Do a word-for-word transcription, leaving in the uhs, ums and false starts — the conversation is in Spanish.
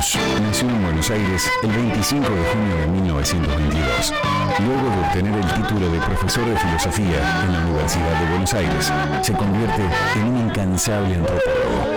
Cruz nació en Buenos Aires el veinticinco de junio de mil novecientos veintidós. Luego de obtener el título de profesor de filosofía en la Universidad de Buenos Aires, se convierte en un incansable antropólogo.